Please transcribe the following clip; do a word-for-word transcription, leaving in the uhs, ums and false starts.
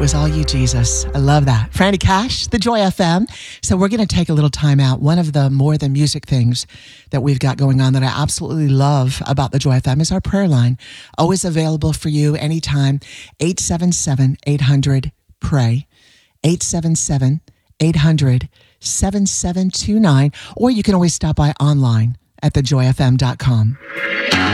was all you, Jesus. I love that. Franny Cash, the Joy F M. So we're going to take a little time out. One of the more than music things that we've got going on that I absolutely love about the Joy F M is our prayer line. Always available for you anytime. eight seven seven, eight hundred, pray. eight seven seven, eight hundred, seven seven two nine. Or you can always stop by online at the joy f m dot com.